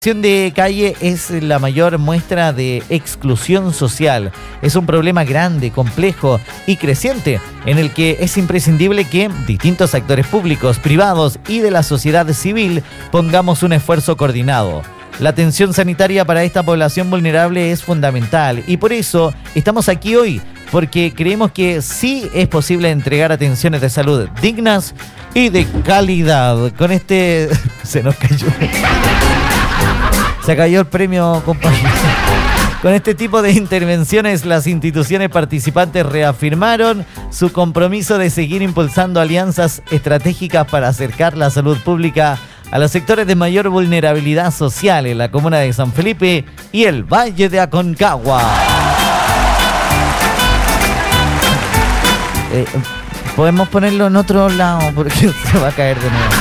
La situación de calle es la mayor muestra de exclusión social. Es un problema grande, complejo y creciente, en el que es imprescindible que distintos actores públicos, privados y de la sociedad civil pongamos un esfuerzo coordinado. La atención sanitaria para esta población vulnerable es fundamental y por eso estamos aquí hoy, porque creemos que sí es posible entregar atenciones de salud dignas y de calidad. Con este... se nos cayó... Se cayó el premio, compañero. Con este tipo de intervenciones, las instituciones participantes reafirmaron su compromiso de seguir impulsando alianzas estratégicas para acercar la salud pública a los sectores de mayor vulnerabilidad social en la comuna de San Felipe y el Valle de Aconcagua. Podemos ponerlo en otro lado porque se va a caer de nuevo.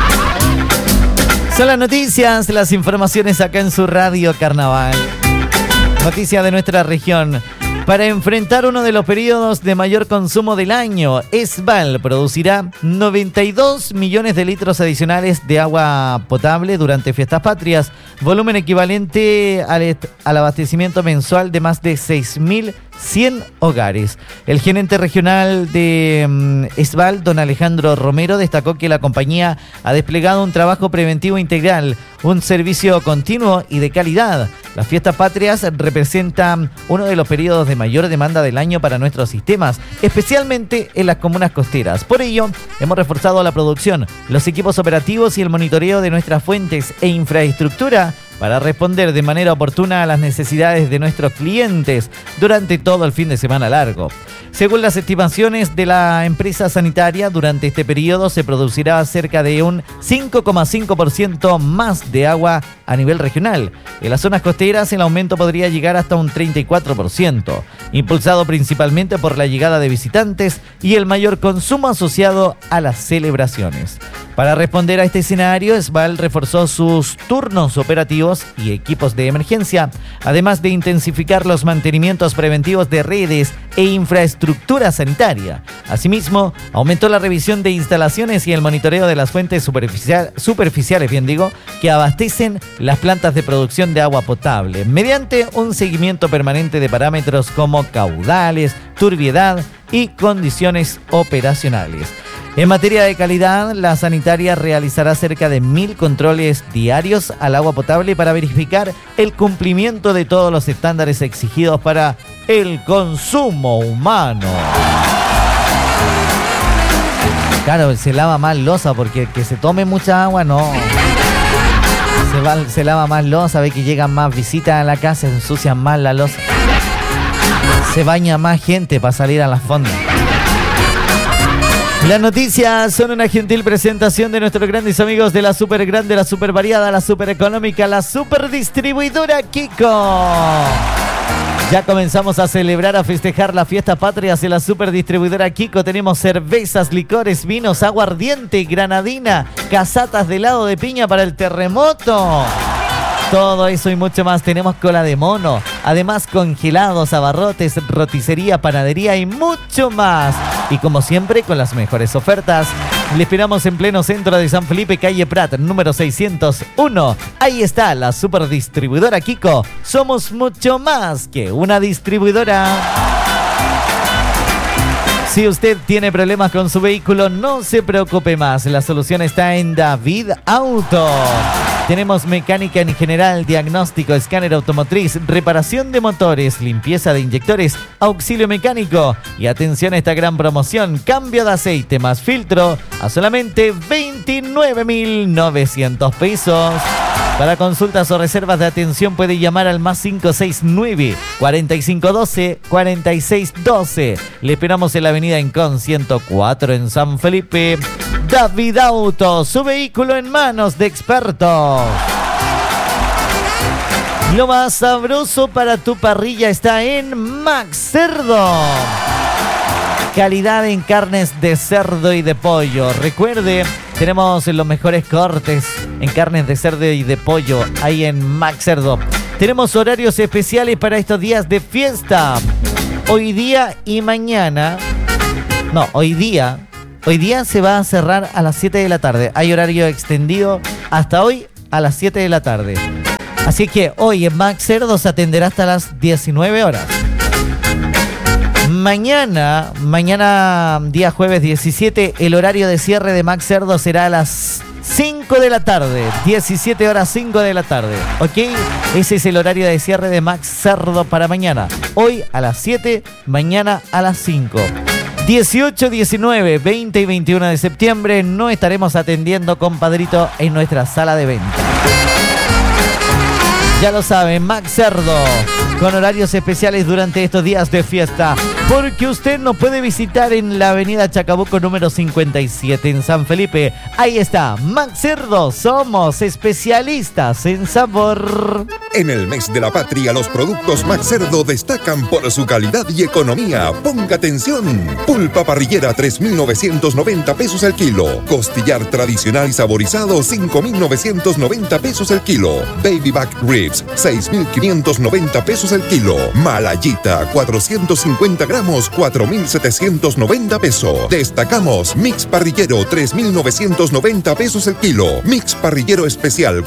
Son las noticias, las informaciones acá en su radio Carnaval. Noticias de nuestra región. Para enfrentar uno de los periodos de mayor consumo del año, Esval producirá 92 millones de litros adicionales de agua potable durante fiestas patrias, volumen equivalente al abastecimiento mensual de más de 6.100 hogares. El gerente regional de Esval, don Alejandro Romero, destacó que la compañía ha desplegado un trabajo preventivo integral, un servicio continuo y de calidad. Las fiestas patrias representan uno de los periodos de mayor demanda del año para nuestros sistemas, especialmente en las comunas costeras. Por ello, hemos reforzado la producción, los equipos operativos y el monitoreo de nuestras fuentes e infraestructura para responder de manera oportuna a las necesidades de nuestros clientes durante todo el fin de semana largo. Según las estimaciones de la empresa sanitaria, durante este periodo se producirá cerca de un 5,5% más de agua a nivel regional. En las zonas costeras el aumento podría llegar hasta un 34%, impulsado principalmente por la llegada de visitantes y el mayor consumo asociado a las celebraciones. Para responder a este escenario, Esval reforzó sus turnos operativos y equipos de emergencia, además de intensificar los mantenimientos preventivos de redes e infraestructura sanitaria. Asimismo, aumentó la revisión de instalaciones y el monitoreo de las fuentes superficiales, que abastecen las plantas de producción de agua potable, mediante un seguimiento permanente de parámetros como caudales, turbiedad y condiciones operacionales. En materia de calidad, la sanitaria realizará cerca de 1.000 controles diarios al agua potable para verificar el cumplimiento de todos los estándares exigidos para el consumo humano. Claro, se lava más loza porque que se tome mucha agua, no. Se lava más loza, ve que llegan más visitas a la casa, se ensucian más la loza. Se baña más gente para salir a las fondas. Las noticias son una gentil presentación de nuestros grandes amigos de la super grande, la super variada, la super económica, la super distribuidora Kiko. Ya comenzamos a celebrar, a festejar la fiesta patria de la super distribuidora Kiko. Tenemos cervezas, licores, vinos, aguardiente, granadina, casatas de helado de piña para el terremoto. Todo eso y mucho más. Tenemos cola de mono, además congelados, abarrotes, roticería, panadería y mucho más. Y como siempre, con las mejores ofertas. Le esperamos en pleno centro de San Felipe, calle Prat, número 601. Ahí está la super distribuidora Kiko. Somos mucho más que una distribuidora. Si usted tiene problemas con su vehículo, no se preocupe más. La solución está en David Auto. Tenemos mecánica en general, diagnóstico, escáner automotriz, reparación de motores, limpieza de inyectores, auxilio mecánico. Y atención a esta gran promoción, cambio de aceite más filtro a solamente 29.900 pesos. Para consultas o reservas de atención puede llamar al más 569-4512-4612. Le esperamos en la avenida Incon 104 en San Felipe. David Auto, su vehículo en manos de expertos. Lo más sabroso para tu parrilla está en Max Cerdo. Calidad en carnes de cerdo y de pollo. Recuerde, tenemos los mejores cortes en carnes de cerdo y de pollo ahí en Max Cerdo. Tenemos horarios especiales para estos días de fiesta. Hoy día y mañana. No, hoy día se va a cerrar a las 7 de la tarde. Hay horario extendido hasta hoy a las 7 de la tarde. Así que hoy en Max Cerdo se atenderá hasta las 19 horas. Mañana, día jueves 17, el horario de cierre de Max Cerdo será a las 5 de la tarde, 17 horas 5 de la tarde, ¿ok? Ese es el horario de cierre de Max Cerdo para mañana. Hoy a las 7, mañana a las 5. 18, 19, 20 y 21 de septiembre no estaremos atendiendo, compadrito, en nuestra sala de venta. Ya lo saben, Max Cerdo, con horarios especiales durante estos días de fiesta, porque usted nos puede visitar en la avenida Chacabuco número 57 en San Felipe. Ahí está, Max Cerdo, somos especialistas en sabor. En el mes de la patria, los productos Max Cerdo destacan por su calidad y economía. Ponga atención. Pulpa parrillera, 3.990 pesos el kilo. Costillar tradicional y saborizado, 5.990 pesos el kilo. Baby back ribs, 6.590 pesos el kilo. Malayita, 450 gramos, 4.790 pesos. Destacamos mix parrillero, 3.990 pesos el kilo. Mix parrillero especial,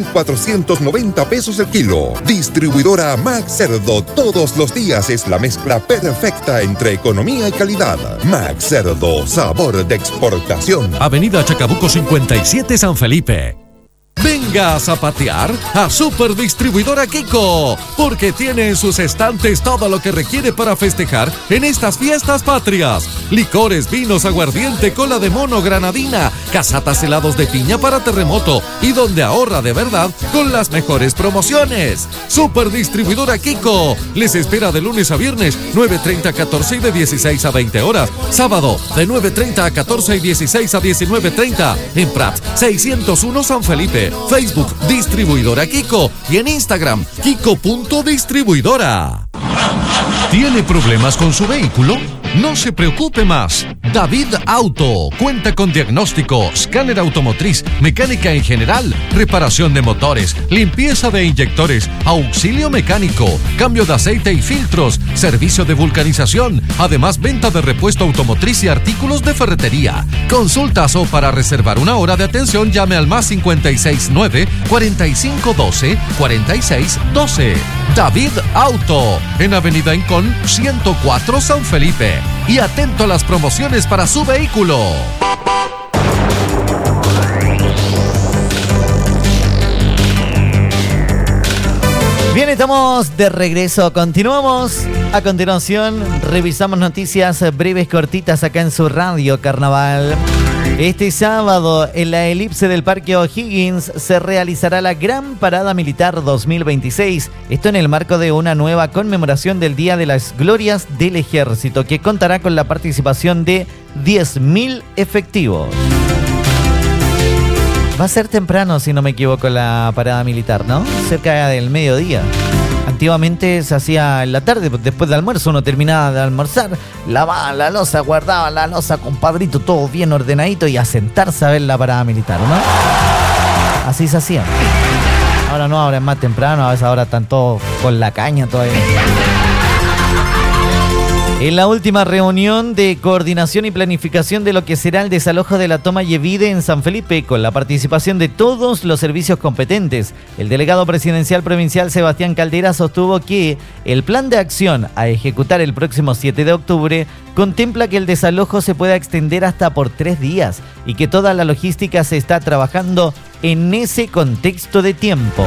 4.490 pesos el kilo. Distribuidora Max Cerdo, todos los días es la mezcla perfecta entre economía y calidad. Max Cerdo, sabor de exportación. Avenida Chacabuco 57, San Felipe. Venga a zapatear a Super Distribuidora Kiko, porque tiene en sus estantes todo lo que requiere para festejar en estas fiestas patrias. Licores, vinos, aguardiente, cola de mono, granadina, casatas, helados de piña para terremoto y donde ahorra de verdad con las mejores promociones. Super Distribuidora Kiko les espera de lunes a viernes 9:30 a 14 y de 16 a 20 horas. Sábado de 9:30 a 14 y 16 a 19:30 en Prat 601 San Felipe. Facebook Distribuidora Kiko y en Instagram Kiko.distribuidora. ¿Tiene problemas con su vehículo? No se preocupe más. David Auto cuenta con diagnóstico, escáner automotriz, mecánica en general, reparación de motores, limpieza de inyectores, auxilio mecánico, cambio de aceite y filtros, servicio de vulcanización, además venta de repuesto automotriz y artículos de ferretería. Consultas o para reservar una hora de atención llame al más 569 4512 4612. David Auto, en Avenida Incón 104 San Felipe. Y atento a las promociones para su vehículo. Bien, estamos de regreso. Continuamos. A continuación, revisamos noticias breves, cortitas acá en su radio Carnaval. Este sábado, en la elipse del Parque O'Higgins, se realizará la Gran Parada Militar 2026. Esto en el marco de una nueva conmemoración del Día de las Glorias del Ejército, que contará con la participación de 10.000 efectivos. Va a ser temprano, si no me equivoco, la parada militar, ¿no? Cerca del mediodía. Antiguamente se hacía en la tarde, después del almuerzo uno terminaba de almorzar, lavaba la loza, guardaba la loza, compadrito, todo bien ordenadito y a sentarse a ver la parada militar, ¿no? Así se hacía. Ahora no, ahora es más temprano, a veces ahora están todos con la caña todavía. En la última reunión de coordinación y planificación de lo que será el desalojo de la toma Yevide en San Felipe, con la participación de todos los servicios competentes, el delegado presidencial provincial Sebastián Caldera sostuvo que el plan de acción a ejecutar el próximo 7 de octubre contempla que el desalojo se pueda extender hasta por 3 días y que toda la logística se está trabajando en ese contexto de tiempo.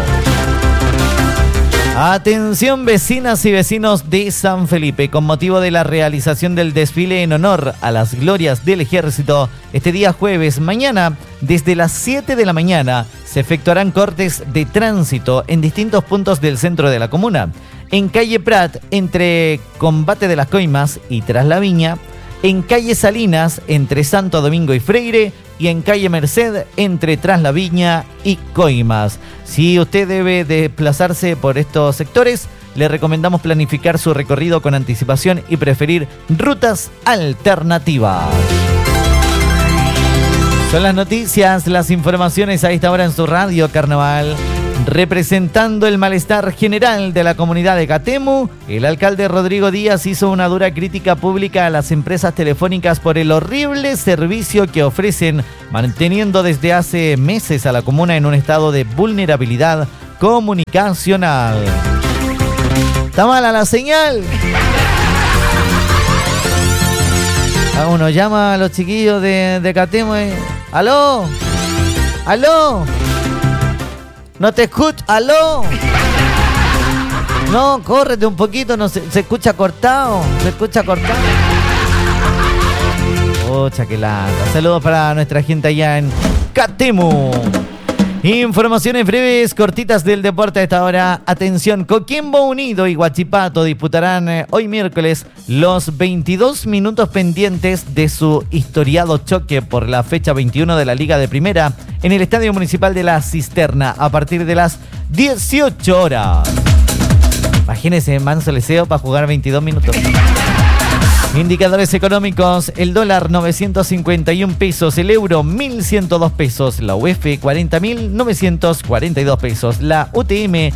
Atención vecinas y vecinos de San Felipe, con motivo de la realización del desfile en honor a las glorias del Ejército, este día jueves, mañana, desde las 7 de la mañana, se efectuarán cortes de tránsito en distintos puntos del centro de la comuna. En calle Prat, entre Combate de las Coimas y Tras la Viña, en calle Salinas, entre Santo Domingo y Freire, y en calle Merced, entre Tras la Viña y Coimas. Si usted debe desplazarse por estos sectores, le recomendamos planificar su recorrido con anticipación y preferir rutas alternativas. Son las noticias, las informaciones a esta hora en su radio Carnaval. Representando el malestar general de la comunidad de Catemu, el alcalde Rodrigo Díaz hizo una dura crítica pública a las empresas telefónicas por el horrible servicio que ofrecen, manteniendo desde hace meses a la comuna en un estado de vulnerabilidad comunicacional. ¿Está mala la señal? Uno llama a los chiquillos de Catemo. ¡Aló! ¡Aló! No te escucho. ¡Aló! No, córrete un poquito, no se escucha cortado. Se escucha cortado. Pucha, qué lata. Saludos para nuestra gente allá en Catemo. Informaciones breves, cortitas del deporte a esta hora. Atención, Coquimbo Unido y Huachipato disputarán hoy miércoles los 22 minutos pendientes de su historiado choque por la fecha 21 de la Liga de Primera en el Estadio Municipal de La Cisterna a partir de las 18 horas. Imagínense, manso leseo para jugar 22 minutos. Indicadores económicos: el dólar 951 pesos, el euro 1.102 pesos, la UF 40.942 pesos, la UTM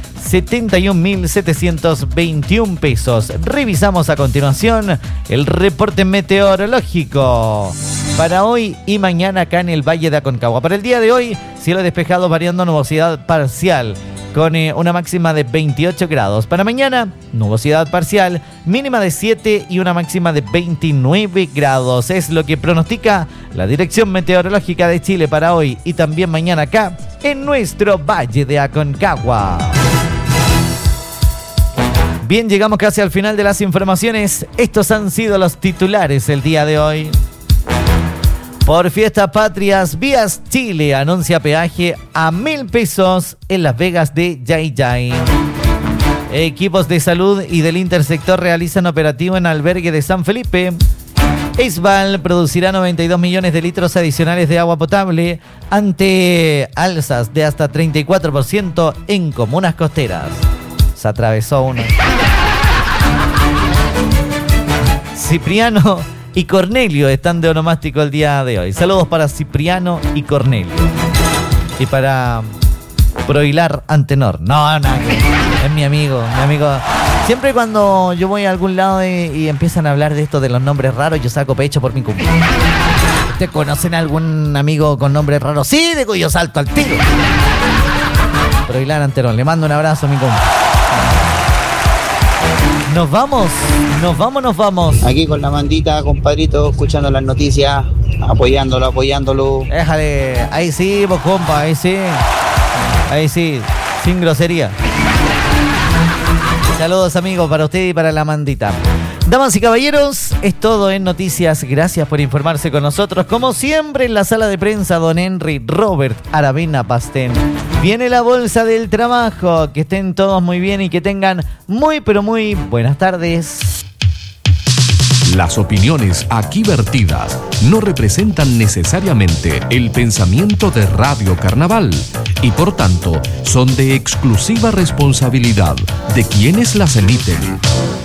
71.721 pesos. Revisamos a continuación el reporte meteorológico para hoy y mañana acá en el Valle de Aconcagua. Para el día de hoy, cielo despejado variando nubosidad parcial, con una máxima de 28 grados. Para mañana, nubosidad parcial, mínima de 7 y una máxima de 29 grados. Es lo que pronostica la Dirección Meteorológica de Chile para hoy y también mañana acá en nuestro Valle de Aconcagua. Bien, llegamos casi al final de las informaciones. Estos han sido los titulares el día de hoy. Por Fiestas Patrias, Vías Chile anuncia peaje a 1.000 pesos en Las Vegas de Yay Yay. Equipos de salud y del Intersector realizan operativo en albergue de San Felipe. ESBAL producirá 92 millones de litros adicionales de agua potable ante alzas de hasta 34% en comunas costeras. Se atravesó uno. Cipriano y Cornelio están de onomástico el día de hoy. Saludos para Cipriano y Cornelio. Y para Prohilar Antenor. No, nada, es mi amigo. Siempre cuando yo voy a algún lado y empiezan a hablar de esto de los nombres raros, yo saco pecho por mi cumpleaños. ¿Ustedes conocen a algún amigo con nombres raros? Sí, digo, yo salto al tiro. Prohilar Antenor, le mando un abrazo a mi compa. Nos vamos. Aquí con la mandita, compadrito, escuchando las noticias, apoyándolo. Déjale, ahí sí, vos compa, ahí sí, sin grosería. Saludos amigos para usted y para la mandita. Damas y caballeros, es todo en noticias. Gracias por informarse con nosotros. Como siempre en la sala de prensa, don Henry Robert Aravena Pastén. Viene la bolsa del trabajo. Que estén todos muy bien y que tengan muy pero muy buenas tardes. Las opiniones aquí vertidas no representan necesariamente el pensamiento de Radio Carnaval y por tanto son de exclusiva responsabilidad de quienes las emiten.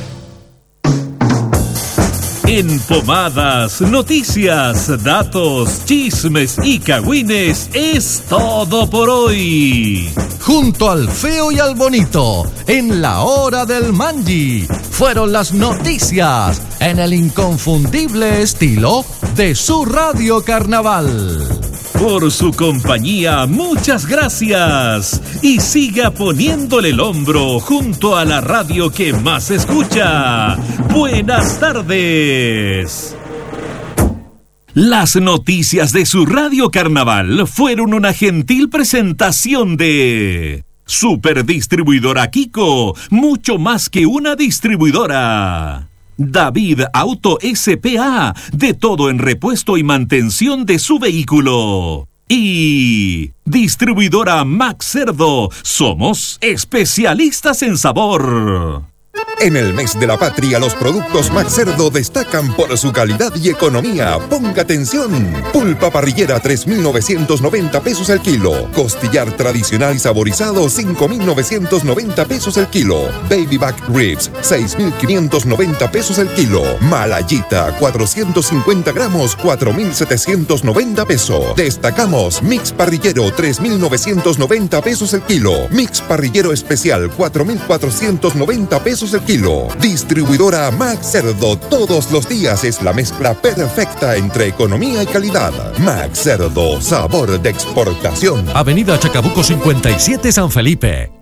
En Pomadas, noticias, datos, chismes y cagüines es todo por hoy. Junto al feo y al bonito, en la hora del Manji, fueron las noticias en el inconfundible estilo de su Radio Carnaval. Por su compañía, muchas gracias. Y siga poniéndole el hombro junto a la radio que más escucha. Buenas tardes. Las noticias de su Radio Carnaval fueron una gentil presentación de Superdistribuidora Kiko, mucho más que una distribuidora. David Auto S.p.A., de todo en repuesto y mantención de su vehículo. Y Distribuidora Max Cerdo, somos especialistas en sabor. En el mes de la patria, los productos Max Cerdo destacan por su calidad y economía. Ponga atención. Pulpa parrillera, 3.990 pesos el kilo. Costillar tradicional y saborizado, 5.990 pesos el kilo. Baby back ribs, 6.590 pesos el kilo. Malayita, 450 gramos, 4.790 pesos. Destacamos mix parrillero, 3.990 pesos el kilo. Mix parrillero especial, 4.490 pesos el kilo. Distribuidora Max Cerdo, todos los días es la mezcla perfecta entre economía y calidad. Max Cerdo, sabor de exportación. Avenida Chacabuco 57, San Felipe.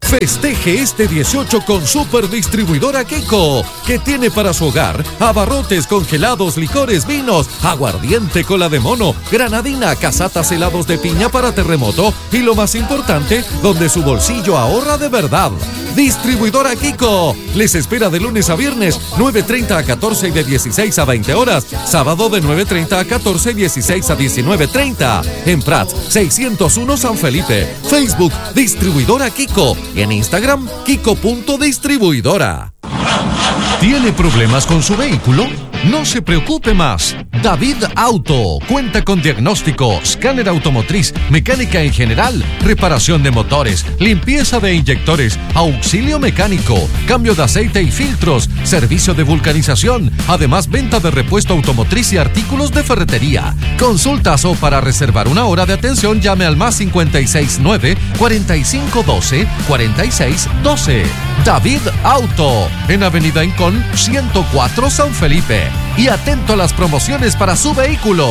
Festeje este 18 con Superdistribuidora Kiko, que tiene para su hogar abarrotes, congelados, licores, vinos, aguardiente, cola de mono, granadina, casatas, helados de piña para terremoto y lo más importante, donde su bolsillo ahorra de verdad. Distribuidora Kiko les espera de lunes a viernes 9:30 a 14 y de 16 a 20 horas, sábado de 9:30 a 14 y 16 a 19:30 en Prats 601 San Felipe. Facebook Distribuidora Kiko y en Instagram Kiko.distribuidora. ¿Tiene problemas con su vehículo? No se preocupe más. David Auto cuenta con diagnóstico, escáner automotriz, mecánica en general, reparación de motores, limpieza de inyectores, auxilio mecánico, cambio de aceite y filtros, servicio de vulcanización, además venta de repuesto automotriz y artículos de ferretería. Consultas o para reservar una hora de atención llame al más 569 4512 4612. David Auto en Avenida Incón 104 San Felipe. Y atento a las promociones para su vehículo.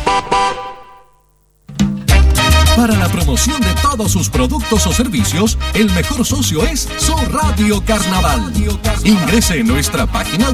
Para la promoción de todos sus productos o servicios, el mejor socio es Su Radio Carnaval. Ingrese en nuestra página